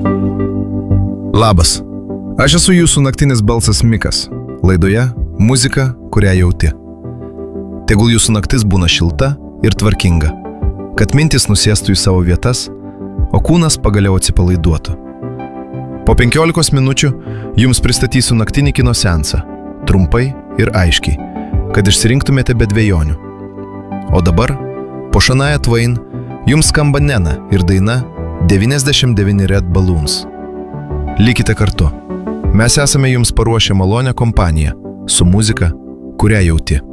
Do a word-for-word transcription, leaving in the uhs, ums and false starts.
Labas, aš esu jūsų naktinis balsas Mikas, laidoje muzika, kurią jauti. Tegul jūsų naktis būna šilta ir tvarkinga, kad mintis nusėstų į savo vietas, o kūnas pagaliau atsipalaiduotų. Po penkiolikos minučių jums pristatysiu naktinį kino seansą, trumpai ir aiškiai, kad išsirinktumėte be dvejonių. O dabar, po Shania Twain, jums skamba Nena ir daina devyniasdešimt devyni Red Balloons. Likite kartu. Mes esame jums paruošę malonę kompaniją su muzika, kurią jauti.